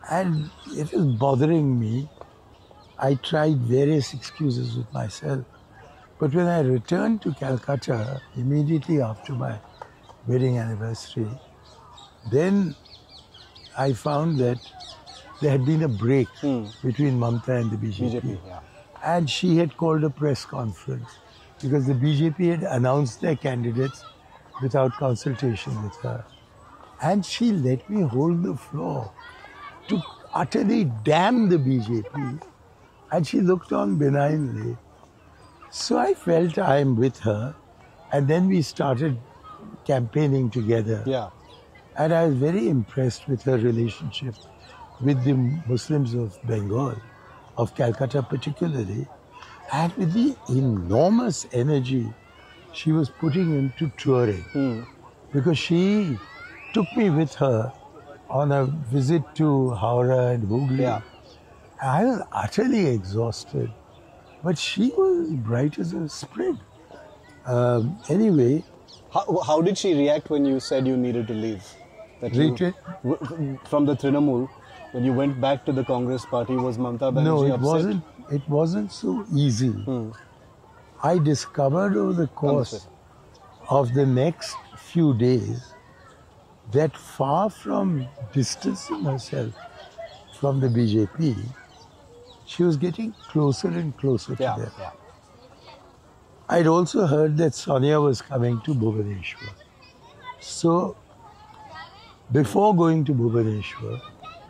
And it was bothering me. I tried various excuses with myself. But when I returned to Calcutta, immediately after my wedding anniversary, then I found that there had been a break between Mamta and the BJP. And she had called a press conference because the BJP had announced their candidates without consultation with her. And she let me hold the floor to utterly damn the BJP. And she looked on benignly. So I felt I'm with her. And then we started campaigning together. Yeah. And I was very impressed with her relationship with the Muslims of Bengal, of Calcutta particularly, and with the enormous energy she was putting into touring. Because she took me with her on a visit to Howrah and Hooghly. Yeah. I was utterly exhausted, but she was bright as a sprig. Anyway. How did she react when you said you needed to leave? That from the Trinamool, when you went back to the Congress party, was Mamta Banerjee upset? It wasn't so easy. I discovered over the course of the next few days that far from distancing herself from the BJP, she was getting closer and closer to them. Yeah. I'd also heard that Sonia was coming to Bhubaneswar. So, before going to Bhubaneswar,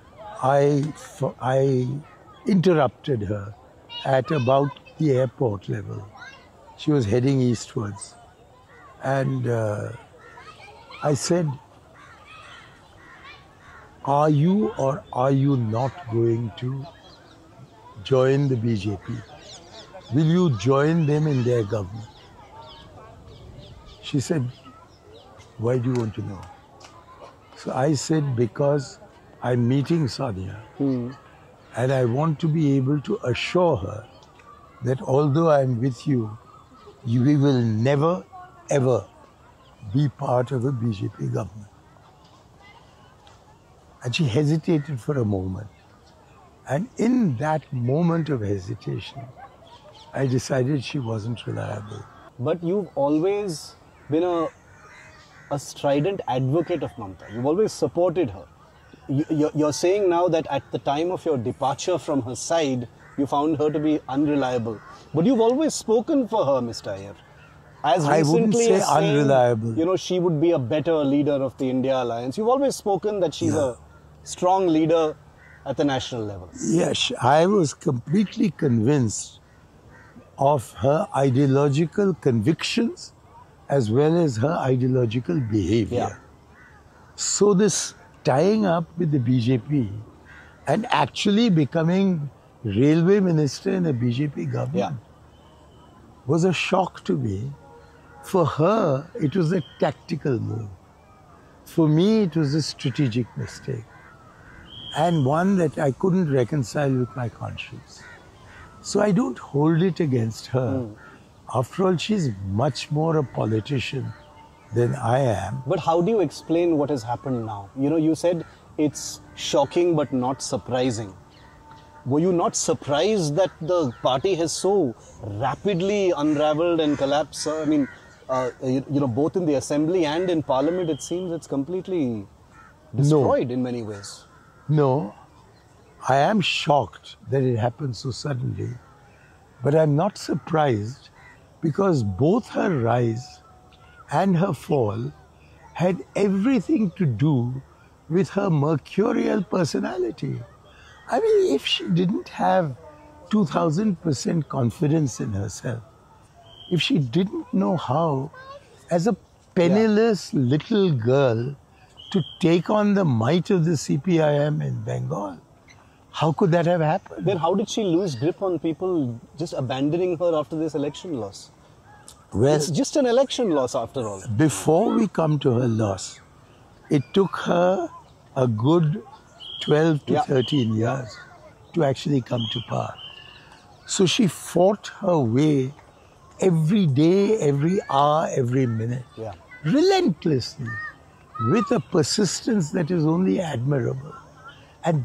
I interrupted her at about the airport level. She was heading eastwards. And I said, are you or are you not going to join the BJP? Will you join them in their government? She said, why do you want to know? So I said, because I'm meeting Sonia and I want to be able to assure her that although I'm with you, we will never, ever be part of a BJP government. And she hesitated for a moment. And in that moment of hesitation, I decided she wasn't reliable. But you've always been a strident advocate of Mamta. You've always supported her. You're saying now that at the time of your departure from her side, you found her to be unreliable. But you've always spoken for her, Mr. Iyer. As recently I wouldn't say as saying, unreliable. She would be a better leader of the India Alliance. You've always spoken that she's a strong leader at the national level. Yes, I was completely convinced of her ideological convictions as well as her ideological behavior. Yeah. So this tying up with the BJP and actually becoming railway minister in a BJP government was a shock to me. For her, it was a tactical move. For me, it was a strategic mistake. And one that I couldn't reconcile with my conscience. So I don't hold it against her. After all, she's much more a politician than I am. But how do you explain what has happened now? You said it's shocking but not surprising. Were you not surprised that the party has so rapidly unraveled and collapsed? I mean, both in the assembly and in parliament, it seems it's completely destroyed in many ways. No, I am shocked that it happened so suddenly, but I'm not surprised because both her rise and her fall had everything to do with her mercurial personality. I mean, if she didn't have 2000% confidence in herself, if she didn't know how, as a penniless little girl, to take on the might of the CPIM in Bengal, how could that have happened? Then how did she lose grip on people just abandoning her after this election loss? Well, it's just an election loss after all. Before we come to her loss, it took her a good 12 to 13 years to actually come to power. So she fought her way every day, every hour, every minute, relentlessly, with a persistence that is only admirable.